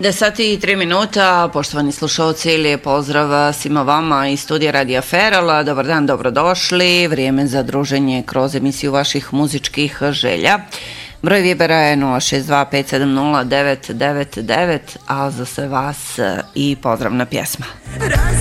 10:03, poštovani slušalci, lijep pozdrav svima vama iz studija Radija Feral. Dobar dan, dobrodošli. Vrijeme za druženje kroz emisiju vaših muzičkih želja. Broj Vibera je 062 570 999, a za sve vas i pozdravna pjesma.